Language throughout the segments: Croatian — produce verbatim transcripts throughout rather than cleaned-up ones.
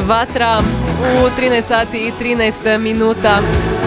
Vatra u trinaest sati i trinaest minuta.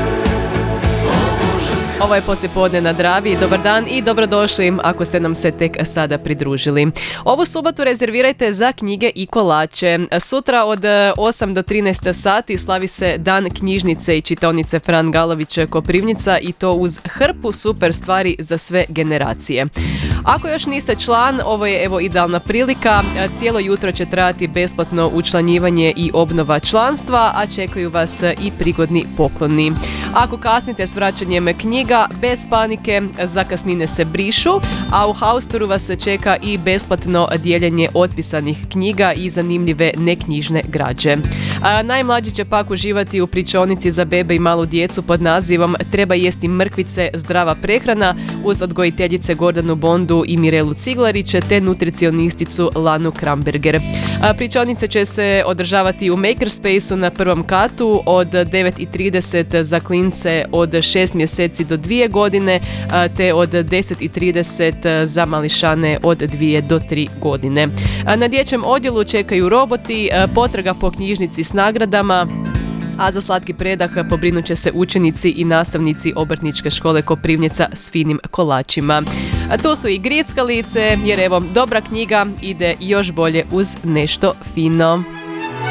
Ovo je poslijepodne na Dravi. Dobar dan i dobrodošli ako ste nam se tek sada pridružili. Ovu subotu rezervirajte za knjige i kolače. Sutra od osam do trinaest sati slavi se Dan knjižnice i čitaonice Fran Galović Koprivnica i to uz hrpu super stvari za sve generacije. Ako još niste član, ovo je evo idealna prilika. Cijelo jutro će trajati besplatno učlanjivanje i obnova članstva, a čekaju vas i prigodni pokloni. Ako kasnite s vraćanjem knjiga, bez panike, zakasnine se brišu, a u Haustoru vas čeka i besplatno dijeljenje otpisanih knjiga i zanimljive neknjižne građe. A najmlađi će pak uživati u pričonici za bebe i malu djecu pod nazivom Treba jesti mrkvice, zdrava prehrana uz odgojiteljice Gordanu Bondu i Mirelu Ciglarić te nutricionisticu Lanu Kramberger. A pričonice će se održavati u Makerspace-u na prvom katu od devet i trideset za klince od šest mjeseci do dvije godine te od deset i trideset za mališane od dvije do tri godine. Na dječjem odjelu čekaju roboti, potraga po knjižnici s nagradama, a za slatki predah pobrinut će se učenici i nastavnici Obrtničke škole Koprivnica s finim kolačima. A tu su i grickalice, jer evo, dobra knjiga ide još bolje uz nešto fino.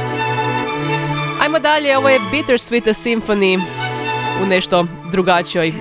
Ajmo dalje, ovo je Bittersweet Symphony u nešto drugačijoj